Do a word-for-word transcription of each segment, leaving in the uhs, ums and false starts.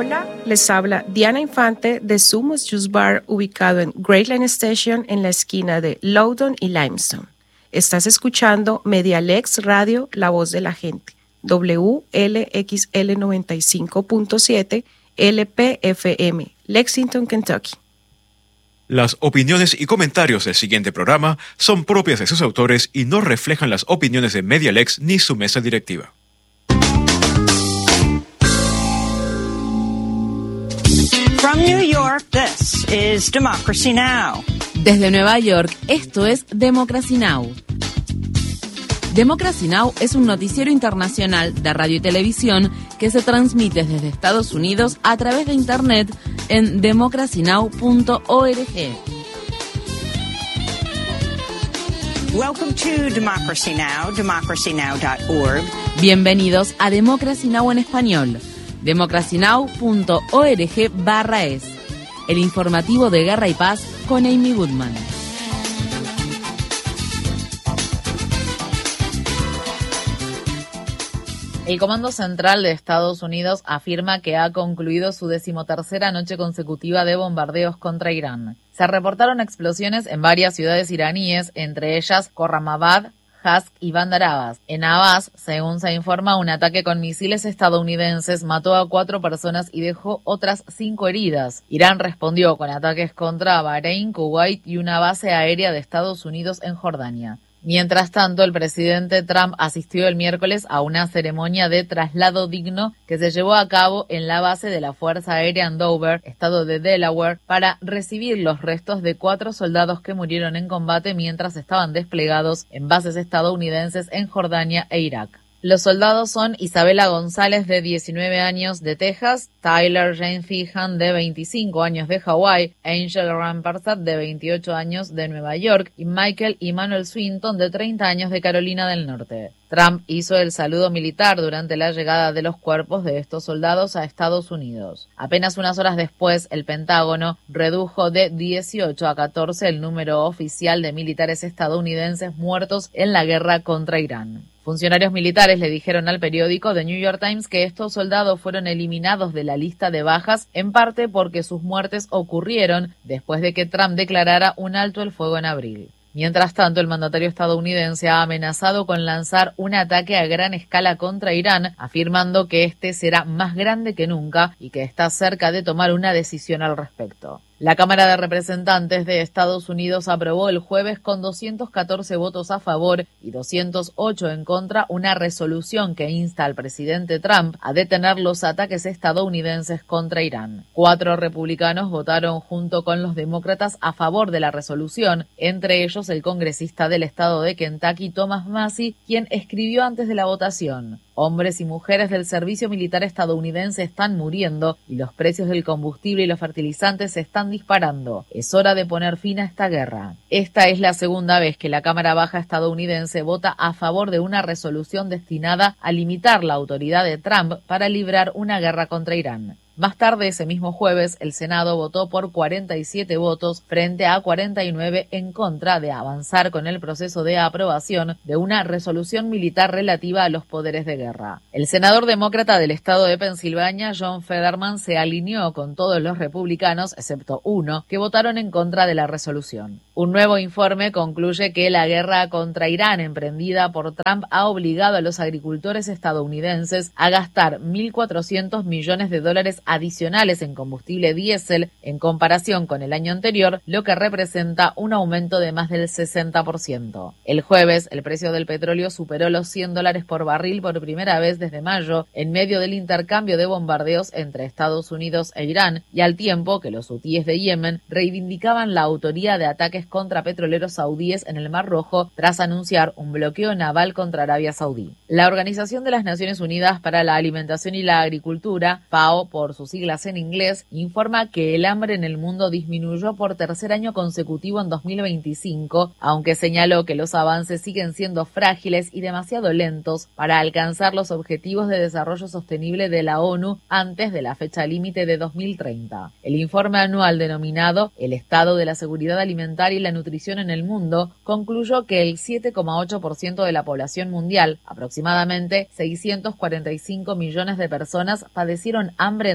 Hola, les habla Diana Infante de Sumos Juice Bar, ubicado en Great Line Station en la esquina de Loudoun y Limestone. Estás escuchando Medialex Radio, La Voz de la Gente, W L X L noventa y cinco punto siete L P F M, Lexington, Kentucky. Las opiniones y comentarios del siguiente programa son propias de sus autores y no reflejan las opiniones de Medialex ni su mesa directiva. From New York, this is Democracy Now! Desde Nueva York, esto es Democracy Now! Democracy Now! Es un noticiero internacional de radio y televisión que se transmite desde Estados Unidos a través de Internet en democracy now punto org. Welcome to Democracy Now!, democracy now dot org. Bienvenidos a Democracy Now! En español. democracy now punto org barra es. El informativo de Guerra y Paz con Amy Goodman. El Comando Central de Estados Unidos afirma que ha concluido su decimotercera noche consecutiva de bombardeos contra Irán. Se reportaron explosiones en varias ciudades iraníes, entre ellas Khorramabad, Hask y Bandar Abbas. En Abbas, según se informa, un ataque con misiles estadounidenses mató a cuatro personas y dejó otras cinco heridas. Irán respondió con ataques contra Bahrein, Kuwait y una base aérea de Estados Unidos en Jordania. Mientras tanto, el presidente Trump asistió el miércoles a una ceremonia de traslado digno que se llevó a cabo en la base de la Fuerza Aérea en Dover, estado de Delaware, para recibir los restos de cuatro soldados que murieron en combate mientras estaban desplegados en bases estadounidenses en Jordania e Irak. Los soldados son Isabela González, de diecinueve años, de Texas, Tyler Jane Feehan, de veinticinco años, de Hawái, Angel Rampersad, de veintiocho años, de Nueva York, y Michael Emmanuel Swinton, de treinta años, de Carolina del Norte. Trump hizo el saludo militar durante la llegada de los cuerpos de estos soldados a Estados Unidos. Apenas unas horas después, el Pentágono redujo de dieciocho a catorce el número oficial de militares estadounidenses muertos en la guerra contra Irán. Funcionarios militares le dijeron al periódico The New York Times que estos soldados fueron eliminados de la lista de bajas, en parte porque sus muertes ocurrieron después de que Trump declarara un alto el fuego en abril. Mientras tanto, el mandatario estadounidense ha amenazado con lanzar un ataque a gran escala contra Irán, afirmando que este será más grande que nunca y que está cerca de tomar una decisión al respecto. La Cámara de Representantes de Estados Unidos aprobó el jueves con doscientos catorce votos a favor y doscientos ocho en contra una resolución que insta al presidente Trump a detener los ataques estadounidenses contra Irán. Cuatro republicanos votaron junto con los demócratas a favor de la resolución, entre ellos el congresista del estado de Kentucky, Thomas Massie, quien escribió antes de la votación: hombres y mujeres del servicio militar estadounidense están muriendo y los precios del combustible y los fertilizantes se están disparando. Es hora de poner fin a esta guerra. Esta es la segunda vez que la Cámara Baja estadounidense vota a favor de una resolución destinada a limitar la autoridad de Trump para librar una guerra contra Irán. Más tarde, ese mismo jueves, el Senado votó por cuarenta y siete votos frente a cuarenta y nueve en contra de avanzar con el proceso de aprobación de una resolución militar relativa a los poderes de guerra. El senador demócrata del estado de Pensilvania, John Fetterman, se alineó con todos los republicanos, excepto uno, que votaron en contra de la resolución. Un nuevo informe concluye que la guerra contra Irán emprendida por Trump ha obligado a los agricultores estadounidenses a gastar mil cuatrocientos millones de dólares adicionales en combustible diésel en comparación con el año anterior, lo que representa un aumento de más del sesenta por ciento. El jueves, el precio del petróleo superó los cien dólares por barril por primera vez desde mayo, en medio del intercambio de bombardeos entre Estados Unidos e Irán, y al tiempo que los hutíes de Yemen reivindicaban la autoría de ataques contra petroleros saudíes en el Mar Rojo tras anunciar un bloqueo naval contra Arabia Saudí. La Organización de las Naciones Unidas para la Alimentación y la Agricultura, FAO por sus siglas en inglés, informa que el hambre en el mundo disminuyó por tercer año consecutivo en dos mil veinticinco, aunque señaló que los avances siguen siendo frágiles y demasiado lentos para alcanzar los objetivos de desarrollo sostenible de la ONU antes de la fecha límite de dos mil treinta. El informe anual denominado El Estado de la Seguridad Alimentaria y la Nutrición en el Mundo concluyó que el siete coma ocho por ciento de la población mundial, aproximadamente seiscientos cuarenta y cinco millones de personas, padecieron hambre en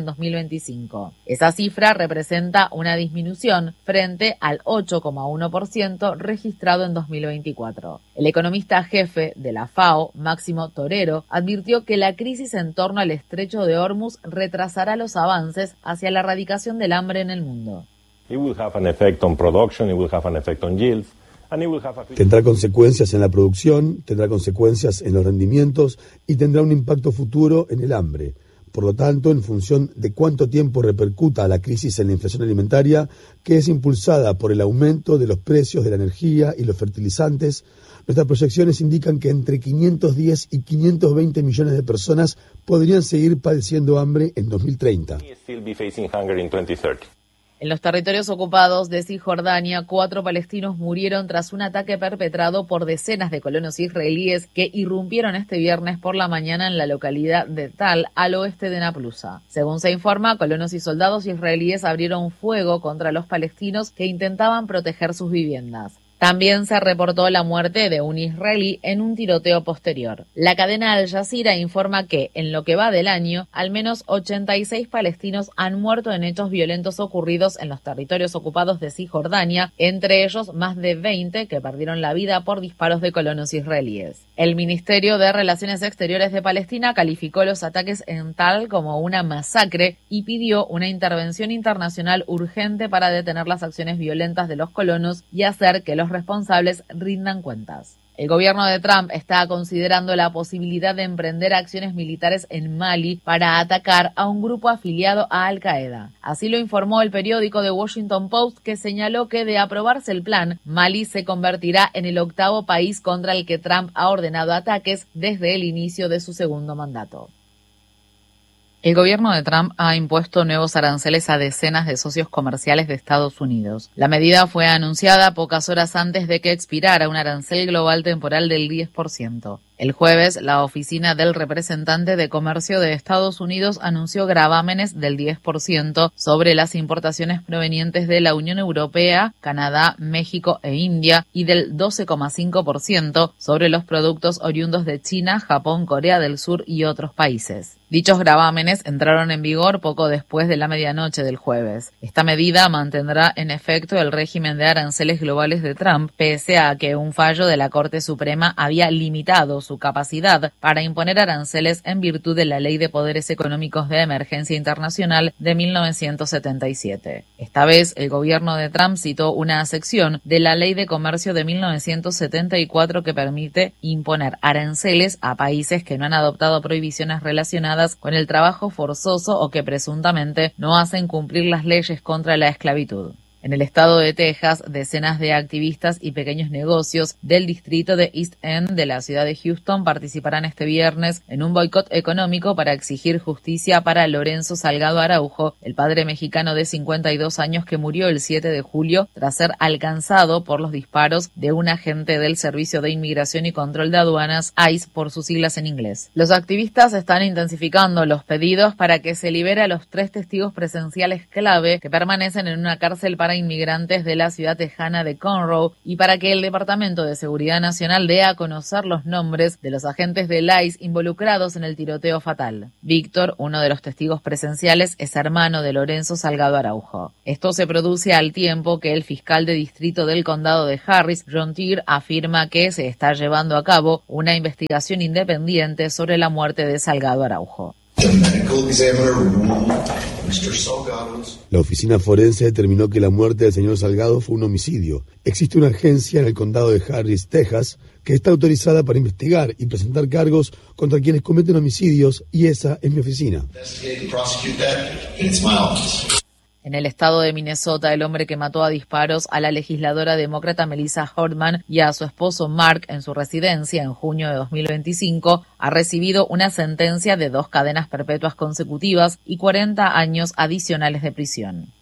dos mil veinticinco. Esa cifra representa una disminución frente al ocho coma uno por ciento registrado en dos mil veinticuatro. El economista jefe de la FAO, Máximo Torero, advirtió que la crisis en torno al estrecho de Hormuz retrasará los avances hacia la erradicación del hambre en el mundo. Tendrá consecuencias en la producción, tendrá consecuencias en los rendimientos y tendrá un impacto futuro en el hambre. Por lo tanto, en función de cuánto tiempo repercuta la crisis en la inflación alimentaria, que es impulsada por el aumento de los precios de la energía y los fertilizantes, nuestras proyecciones indican que entre quinientos diez y quinientos veinte millones de personas podrían seguir padeciendo hambre en dos mil treinta. En los territorios ocupados de Cisjordania, cuatro palestinos murieron tras un ataque perpetrado por decenas de colonos israelíes que irrumpieron este viernes por la mañana en la localidad de Tal, al oeste de Naplusa. Según se informa, colonos y soldados israelíes abrieron fuego contra los palestinos que intentaban proteger sus viviendas. También se reportó la muerte de un israelí en un tiroteo posterior. La cadena Al Jazeera informa que, en lo que va del año, al menos ochenta y seis palestinos han muerto en hechos violentos ocurridos en los territorios ocupados de Cisjordania, entre ellos más de veinte que perdieron la vida por disparos de colonos israelíes. El Ministerio de Relaciones Exteriores de Palestina calificó los ataques en Tal como una masacre y pidió una intervención internacional urgente para detener las acciones violentas de los colonos y hacer que los responsables rindan cuentas. El gobierno de Trump está considerando la posibilidad de emprender acciones militares en Mali para atacar a un grupo afiliado a Al-Qaeda. Así lo informó el periódico The Washington Post, que señaló que de aprobarse el plan, Mali se convertirá en el octavo país contra el que Trump ha ordenado ataques desde el inicio de su segundo mandato. El gobierno de Trump ha impuesto nuevos aranceles a decenas de socios comerciales de Estados Unidos. La medida fue anunciada pocas horas antes de que expirara un arancel global temporal del diez por ciento. El jueves, la Oficina del Representante de Comercio de Estados Unidos anunció gravámenes del diez por ciento sobre las importaciones provenientes de la Unión Europea, Canadá, México e India y del doce coma cinco por ciento sobre los productos oriundos de China, Japón, Corea del Sur y otros países. Dichos gravámenes entraron en vigor poco después de la medianoche del jueves. Esta medida mantendrá en efecto el régimen de aranceles globales de Trump, pese a que un fallo de la Corte Suprema había limitado su capacidad para imponer aranceles en virtud de la Ley de Poderes Económicos de Emergencia Internacional de mil novecientos setenta y siete. Esta vez, el gobierno de Trump citó una sección de la Ley de Comercio de mil novecientos setenta y cuatro que permite imponer aranceles a países que no han adoptado prohibiciones relacionadas con el trabajo forzoso o que presuntamente no hacen cumplir las leyes contra la esclavitud. En el estado de Texas, decenas de activistas y pequeños negocios del distrito de East End de la ciudad de Houston participarán este viernes en un boicot económico para exigir justicia para Lorenzo Salgado Araujo, el padre mexicano de cincuenta y dos años que murió el siete de julio tras ser alcanzado por los disparos de un agente del Servicio de Inmigración y Control de Aduanas, I C E por sus siglas en inglés. Los activistas están intensificando los pedidos para que se libere a los tres testigos presenciales clave que permanecen en una cárcel para inmigrantes de la ciudad tejana de Conroe y para que el Departamento de Seguridad Nacional dé a conocer los nombres de los agentes del I C E involucrados en el tiroteo fatal. Víctor, uno de los testigos presenciales, es hermano de Lorenzo Salgado Araujo. Esto se produce al tiempo que el fiscal de distrito del condado de Harris, John Tier, afirma que se está llevando a cabo una investigación independiente sobre la muerte de Salgado Araujo. La oficina forense determinó que la muerte del señor Salgado fue un homicidio. Existe una agencia en el condado de Harris, Texas, que está autorizada para investigar y presentar cargos contra quienes cometen homicidios, y esa es mi oficina. En el estado de Minnesota, el hombre que mató a disparos a la legisladora demócrata Melissa Hortman y a su esposo Mark en su residencia en junio de dos mil veinticinco ha recibido una sentencia de dos cadenas perpetuas consecutivas y cuarenta años adicionales de prisión.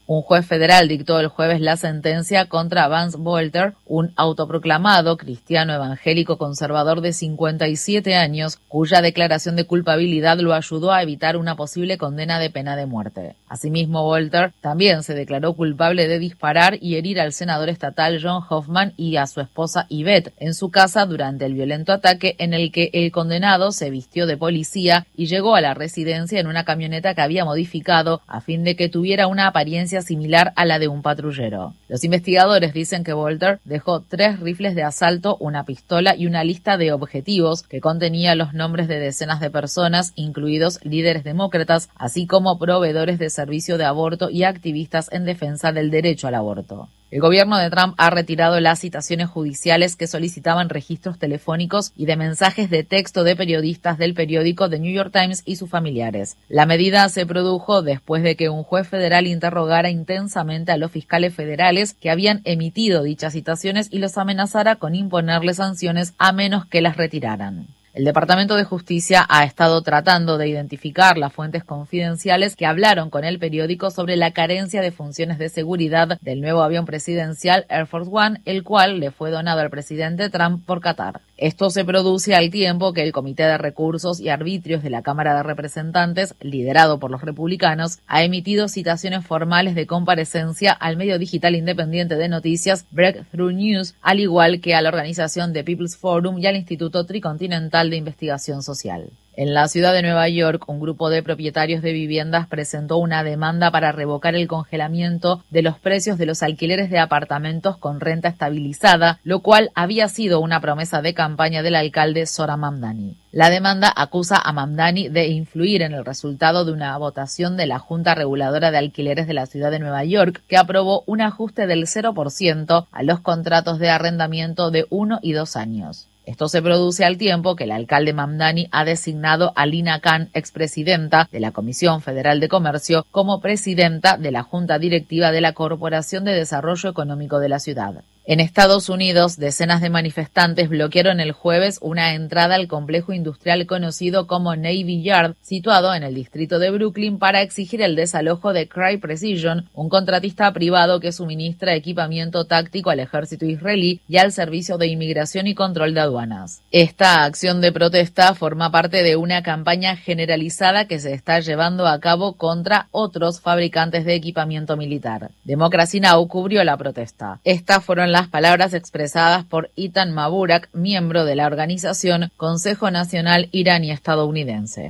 Un juez federal dictó el jueves la sentencia contra Vance Bolter, un autoproclamado cristiano evangélico conservador de cincuenta y siete años, cuya declaración de culpabilidad lo ayudó a evitar una posible condena de pena de muerte. Asimismo, Bolter también se declaró culpable de disparar y herir al senador estatal John Hoffman y a su esposa Yvette en su casa durante el violento ataque en el que el condenado se vistió de policía y llegó a la residencia en una camioneta que había modificado a fin de que tuviera una apariencia similar a la de un patrullero. Los investigadores dicen que Bolter dejó tres rifles de asalto, una pistola y una lista de objetivos que contenía los nombres de decenas de personas, incluidos líderes demócratas, así como proveedores de servicio de aborto y activistas en defensa del derecho al aborto. El gobierno de Trump ha retirado las citaciones judiciales que solicitaban registros telefónicos y de mensajes de texto de periodistas del periódico The New York Times y sus familiares. La medida se produjo después de que un juez federal interrogara intensamente a los fiscales federales que habían emitido dichas citaciones y los amenazara con imponerles sanciones a menos que las retiraran. El Departamento de Justicia ha estado tratando de identificar las fuentes confidenciales que hablaron con el periódico sobre la carencia de funciones de seguridad del nuevo avión presidencial Air Force One, el cual le fue donado al presidente Trump por Qatar. Esto se produce al tiempo que el Comité de Recursos y Arbitrios de la Cámara de Representantes, liderado por los republicanos, ha emitido citaciones formales de comparecencia al medio digital independiente de noticias Breakthrough News, al igual que a la organización The People's Forum y al Instituto Tricontinental de Investigación Social. En la ciudad de Nueva York, un grupo de propietarios de viviendas presentó una demanda para revocar el congelamiento de los precios de los alquileres de apartamentos con renta estabilizada, lo cual había sido una promesa de campaña del alcalde Zohran Mamdani. La demanda acusa a Mamdani de influir en el resultado de una votación de la Junta Reguladora de Alquileres de la ciudad de Nueva York, que aprobó un ajuste del cero por ciento a los contratos de arrendamiento de uno y dos años. Esto se produce al tiempo que el alcalde Mamdani ha designado a Lina Khan, expresidenta de la Comisión Federal de Comercio, como presidenta de la Junta Directiva de la Corporación de Desarrollo Económico de la ciudad. En Estados Unidos, decenas de manifestantes bloquearon el jueves una entrada al complejo industrial conocido como Navy Yard, situado en el distrito de Brooklyn, para exigir el desalojo de Cry Precision, un contratista privado que suministra equipamiento táctico al ejército israelí y al Servicio de Inmigración y Control de Aduanas. Esta acción de protesta forma parte de una campaña generalizada que se está llevando a cabo contra otros fabricantes de equipamiento militar. Democracy Now! Cubrió la protesta. Estas fueron las palabras expresadas por Itan Maburak, miembro de la organización Consejo Nacional Iraní Estadounidense.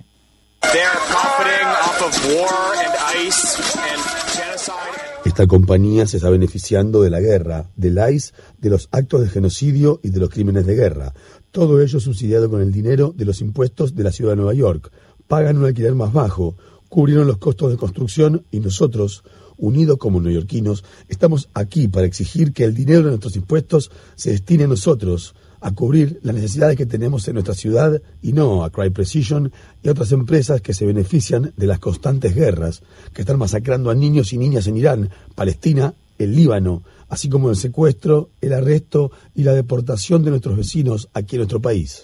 Esta compañía se está beneficiando de la guerra, del I C E, de los actos de genocidio y de los crímenes de guerra. Todo ello subsidiado con el dinero de los impuestos de la ciudad de Nueva York. Pagan un alquiler más bajo, cubrieron los costos de construcción y nosotros, unidos como neoyorquinos, estamos aquí para exigir que el dinero de nuestros impuestos se destine a nosotros, a cubrir las necesidades que tenemos en nuestra ciudad y no a Cry Precision y a otras empresas que se benefician de las constantes guerras, que están masacrando a niños y niñas en Irán, Palestina, el Líbano, así como el secuestro, el arresto y la deportación de nuestros vecinos aquí en nuestro país.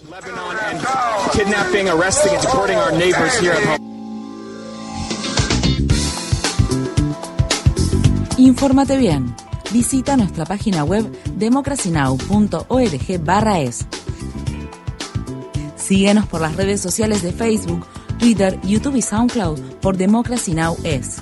Infórmate bien. Visita nuestra página web democracy now punto org barra es. Síguenos por las redes sociales de Facebook, Twitter, YouTube y SoundCloud por Democracy Now! Es.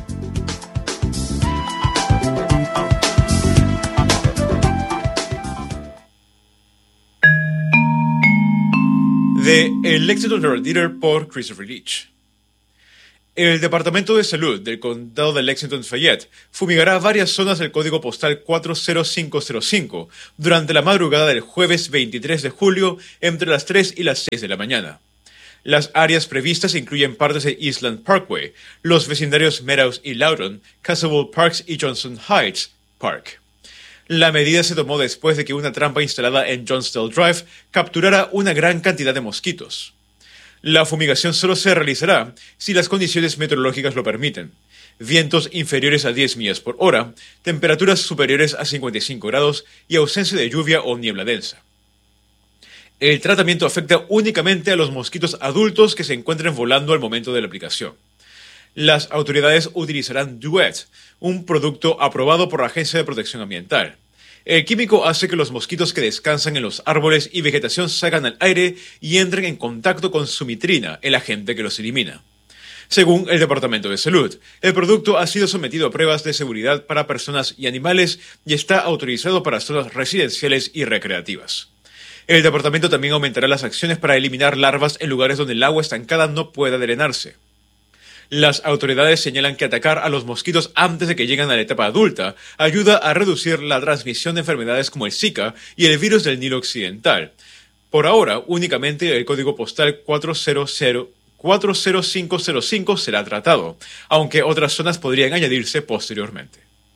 De El Lexington Herald Leader por Christopher Leach. El Departamento de Salud del Condado de Lexington-Fayette fumigará varias zonas del código postal cuatro cero cinco cero cinco durante la madrugada del jueves veintitrés de julio entre las tres y las seis de la mañana. Las áreas previstas incluyen partes de Eastland Parkway, los vecindarios Meadows y Loudoun, Castleville Parks y Johnson Heights Park. La medida se tomó después de que una trampa instalada en Johnsdale Drive capturara una gran cantidad de mosquitos. La fumigación solo se realizará si las condiciones meteorológicas lo permiten. Vientos inferiores a diez millas por hora, temperaturas superiores a cincuenta y cinco grados y ausencia de lluvia o niebla densa. El tratamiento afecta únicamente a los mosquitos adultos que se encuentren volando al momento de la aplicación. Las autoridades utilizarán Duet, un producto aprobado por la Agencia de Protección Ambiental. El químico hace que los mosquitos que descansan en los árboles y vegetación salgan al aire y entren en contacto con su mitrina, el agente que los elimina. Según el Departamento de Salud, el producto ha sido sometido a pruebas de seguridad para personas y animales y está autorizado para zonas residenciales y recreativas. El departamento también aumentará las acciones para eliminar larvas en lugares donde el agua estancada no pueda drenarse. Las autoridades señalan que atacar a los mosquitos antes de que lleguen a la etapa adulta ayuda a reducir la transmisión de enfermedades como el Zika y el virus del Nilo Occidental. Por ahora, únicamente el código postal cuatro cero cero cuatro cero cinco cero cinco será tratado, aunque otras zonas podrían añadirse posteriormente.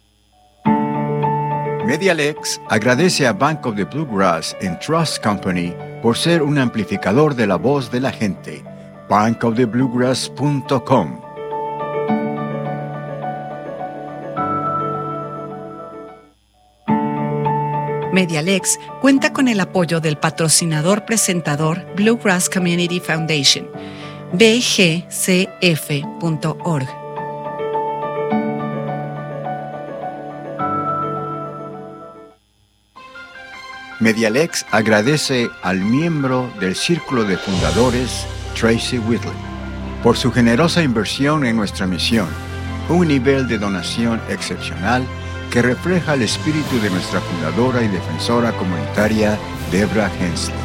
Medialex agradece a Bank of the Bluegrass and Trust Company por ser un amplificador de la voz de la gente. bank of the bluegrass punto com. Medialex cuenta con el apoyo del patrocinador presentador Bluegrass Community Foundation, b g c f punto org. Medialex agradece al miembro del Círculo de Fundadores, Tracy Whitley, por su generosa inversión en nuestra misión, un nivel de donación excepcional que refleja el espíritu de nuestra fundadora y defensora comunitaria, Deborah Hensley.